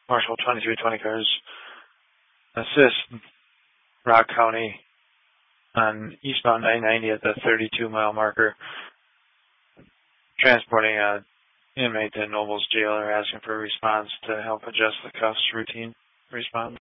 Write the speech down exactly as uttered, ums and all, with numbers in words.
Marshall twenty-three twenty cars assist Rock County on eastbound nine ninety at the thirty-two mile marker, transporting a inmate to Nobles Jail or asking for a response to help adjust the cuffs routine response.